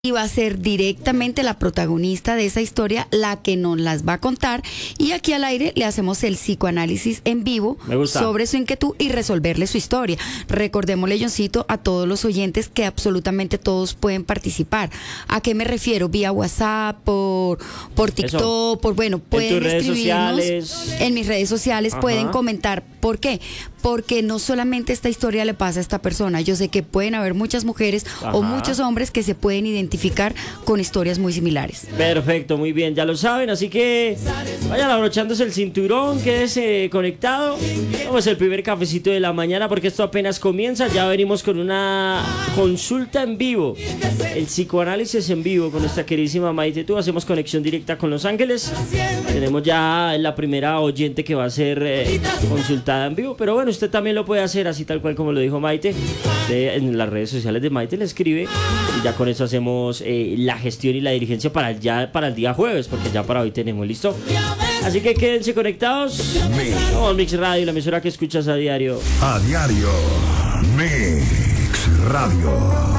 y va a ser directamente la protagonista de esa historia la que nos las va a contar, y aquí al aire le hacemos el psicoanálisis en vivo sobre su inquietud y resolverle su historia. Recordémosle, Johncito, a todos los oyentes que absolutamente todos pueden participar. ¿A qué me refiero? Vía WhatsApp, por TikTok, pueden escribirnos en mis redes sociales. Ajá. Pueden comentar. ¿Por qué? Porque no solamente esta historia le pasa a esta persona. Yo sé que pueden haber muchas mujeres o muchos hombres que se pueden identificar con historias muy similares. Perfecto, muy bien, ya lo saben, así que vayan abrochándose el cinturón, quédese conectado. Vamos el primer cafecito de la mañana porque esto apenas comienza. Ya venimos con una consulta en vivo, el psicoanálisis en vivo con nuestra queridísima Maite Tú. Hacemos conexión directa con Los Ángeles. Tenemos ya la primera oyente que va a ser consultada en vivo, pero bueno, usted también lo puede hacer así tal cual como lo dijo Maite. Usted en las redes sociales de Maite le escribe y ya con eso hacemos la gestión y la dirigencia para el día jueves, porque ya para hoy tenemos listo. Así que quédense conectados. Vamos, Mix Radio, la emisora que escuchas a diario. A diario, Mix Radio.